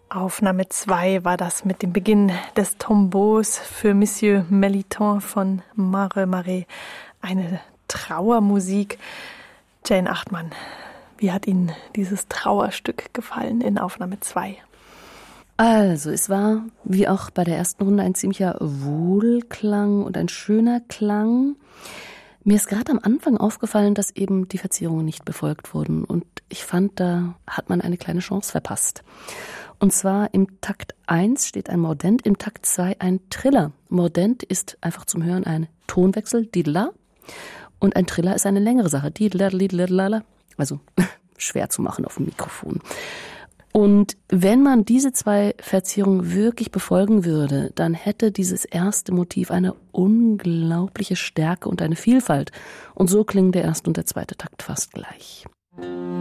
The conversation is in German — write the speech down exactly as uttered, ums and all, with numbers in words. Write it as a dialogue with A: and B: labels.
A: Aufnahme zwei war das mit dem Beginn des Tombeaus für Monsieur Melitón von Mare Marais. Eine Trauermusik. Jane Achtmann, wie hat Ihnen dieses Trauerstück gefallen in Aufnahme zwei?
B: Also, es war, wie auch bei der ersten Runde, ein ziemlicher Wohlklang und ein schöner Klang. Mir ist gerade am Anfang aufgefallen, dass eben die Verzierungen nicht befolgt wurden. Und ich fand, da hat man eine kleine Chance verpasst. Und zwar im Takt eins steht ein Mordent, im Takt zwei ein Triller. Mordent ist einfach zum Hören ein Tonwechsel, didla. Und ein Triller ist eine längere Sache, didla, didla, also schwer zu machen auf dem Mikrofon. Und wenn man diese zwei Verzierungen wirklich befolgen würde, dann hätte dieses erste Motiv eine unglaubliche Stärke und eine Vielfalt. Und so klingen der erste und der zweite Takt fast gleich.